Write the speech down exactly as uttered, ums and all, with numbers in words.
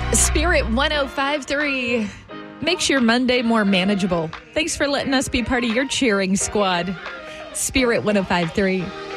Spirit one oh five three makes your Monday more manageable. Thanks for letting us be part of your cheering squad. Spirit one oh five three.